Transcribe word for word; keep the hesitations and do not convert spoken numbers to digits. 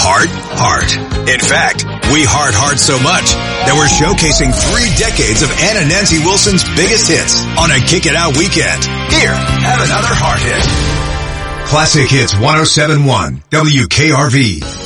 Heart, heart. In fact, we heart heart so much that we're showcasing three decades of Ann and Nancy Wilson's biggest hits on a Kick It Out weekend. Here, have another heart hit. Classic Hits one oh seven point one W K R V.